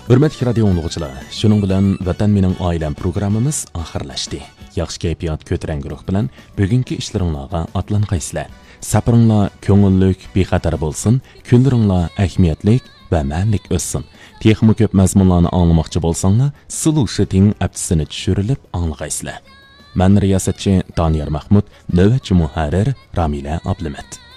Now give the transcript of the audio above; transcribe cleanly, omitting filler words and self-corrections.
Hürmetli radio dinləyicilər, şunun bilan Vatan mening oilam programmamiz oxirlashdi. Yaxshi kayfiyat ko'taranguruq bilan bugungi ishlaringizga atlanqaysizlar. Safaringlar ko'ngillik, bexatar bo'lsin, kunlaringlar ahamiyatlik va ma'nilik o'tsin. Texnik ko'p mazmunlarni anglamoqchi bo'lsanglar, solution appsini tushirilib anglag'aysizlar. Men riyosatchi Daniyar Mahmud, navbatchi muharrir Ramila Ablamat.